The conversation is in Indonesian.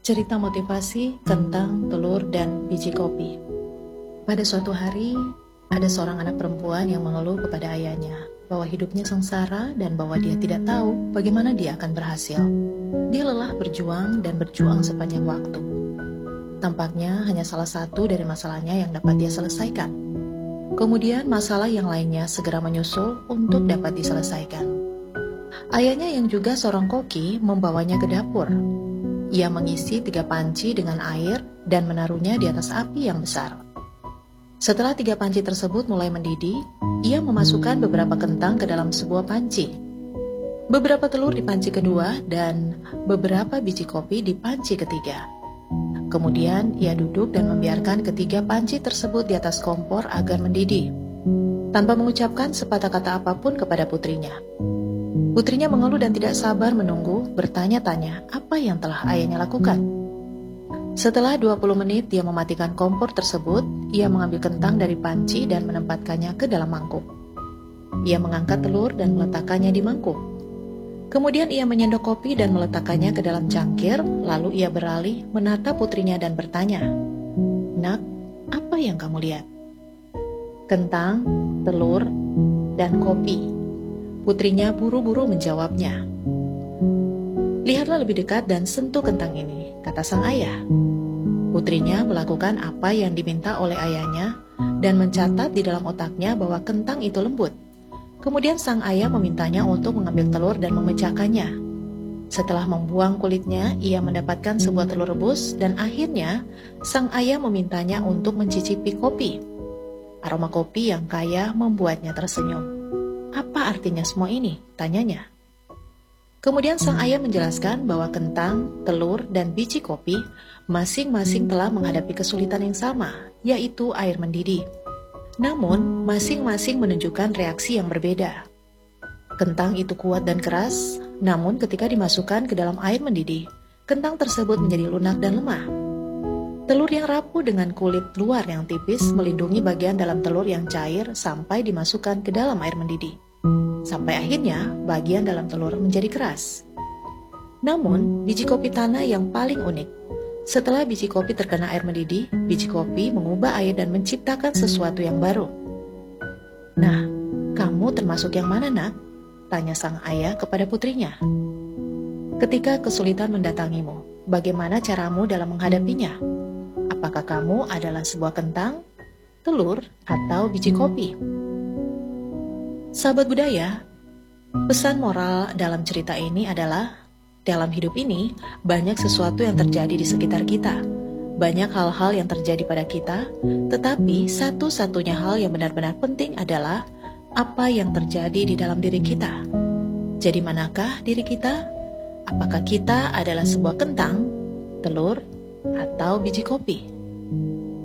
Cerita motivasi tentang telur dan biji kopi. Pada suatu hari, ada seorang anak perempuan yang mengeluh kepada ayahnya bahwa hidupnya sengsara dan bahwa dia tidak tahu bagaimana dia akan berhasil. Dia lelah berjuang dan berjuang sepanjang waktu. Tampaknya hanya salah satu dari masalahnya yang dapat dia selesaikan. Kemudian masalah yang lainnya segera menyusul untuk dapat diselesaikan. Ayahnya yang juga seorang koki membawanya ke dapur. Ia mengisi 3 panci dengan air dan menaruhnya di atas api yang besar. Setelah 3 panci tersebut mulai mendidih, ia memasukkan beberapa kentang ke dalam sebuah panci, beberapa telur di panci kedua, dan beberapa biji kopi di panci ketiga. Kemudian ia duduk dan membiarkan ketiga panci tersebut di atas kompor agar mendidih, tanpa mengucapkan sepatah kata apapun kepada putrinya. Putrinya mengeluh dan tidak sabar menunggu, bertanya-tanya apa yang telah ayahnya lakukan. Setelah 20 menit dia mematikan kompor tersebut, ia mengambil kentang dari panci dan menempatkannya ke dalam mangkuk. Ia mengangkat telur dan meletakkannya di mangkuk. Kemudian ia menyendok kopi dan meletakkannya ke dalam cangkir, lalu ia beralih menatap putrinya dan bertanya, "Nak, apa yang kamu lihat?" "Kentang, telur, dan kopi." Putrinya buru-buru menjawabnya. "Lihatlah lebih dekat dan sentuh kentang ini," kata sang ayah. Putrinya melakukan apa yang diminta oleh ayahnya dan mencatat di dalam otaknya bahwa kentang itu lembut. Kemudian sang ayah memintanya untuk mengambil telur dan memecahkannya. Setelah membuang kulitnya, ia mendapatkan sebuah telur rebus dan akhirnya sang ayah memintanya untuk mencicipi kopi. Aroma kopi yang kaya membuatnya tersenyum. "Apa artinya semua ini?" tanyanya. Kemudian sang ayah menjelaskan bahwa kentang, telur, dan biji kopi masing-masing telah menghadapi kesulitan yang sama, yaitu air mendidih. Namun, masing-masing menunjukkan reaksi yang berbeda. Kentang itu kuat dan keras, namun ketika dimasukkan ke dalam air mendidih, kentang tersebut menjadi lunak dan lemah. Telur yang rapuh dengan kulit luar yang tipis melindungi bagian dalam telur yang cair sampai dimasukkan ke dalam air mendidih. Sampai akhirnya bagian dalam telur menjadi keras. Namun, biji kopi tanah yang paling unik. Setelah biji kopi terkena air mendidih, biji kopi mengubah air dan menciptakan sesuatu yang baru. "Nah, kamu termasuk yang mana, Nak?" tanya sang ayah kepada putrinya. "Ketika kesulitan mendatangimu, bagaimana caramu dalam menghadapinya? Apakah kamu adalah sebuah kentang, telur, atau biji kopi?" Sahabat budaya, pesan moral dalam cerita ini adalah, dalam hidup ini banyak sesuatu yang terjadi di sekitar kita. Banyak hal-hal yang terjadi pada kita, tetapi satu-satunya hal yang benar-benar penting adalah apa yang terjadi di dalam diri kita. Jadi manakah diri kita? Apakah kita adalah sebuah kentang, telur, atau biji kopi?